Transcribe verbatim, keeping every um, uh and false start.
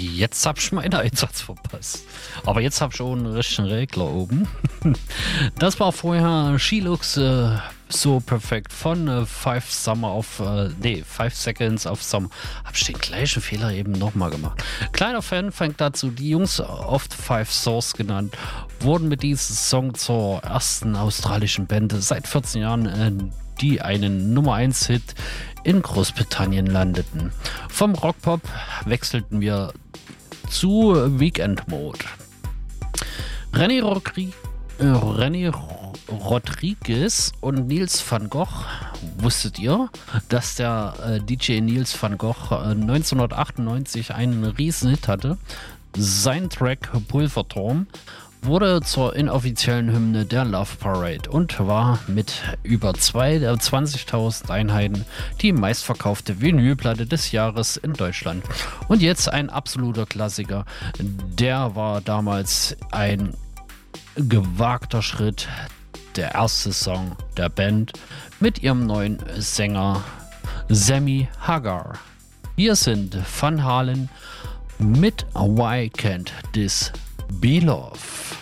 Jetzt hab ich meinen Einsatz verpasst. Aber jetzt hab ich schon einen richtigen Regler oben. Das war vorher She Looks äh, So Perfect von äh, Five Summer auf, äh, nee, Five Seconds of Summer. Hab ich den gleichen Fehler eben nochmal gemacht. Kleiner Fan fängt dazu, die Jungs, oft Five Source genannt, wurden mit diesem Song zur ersten australischen Band seit vierzehn Jahren, äh, die einen Nummer eins Hit in Großbritannien landeten. Vom Rockpop wechselten wir zu Weekend Mode. René, Rodri- äh, René Rodriguez und Niels van Gogh. Wusstet ihr, dass der äh, D J Niels van Gogh äh, neunzehnhundertachtundneunzig einen Riesenhit hatte? Sein Track Pulverturm wurde zur inoffiziellen Hymne der Love Parade und war mit über zwanzigtausend Einheiten die meistverkaufte Vinylplatte des Jahres in Deutschland. Und jetzt ein absoluter Klassiker. Der war damals ein gewagter Schritt. Der erste Song der Band mit ihrem neuen Sänger Sammy Hagar. Hier sind Van Halen mit Why Can't This Be Love?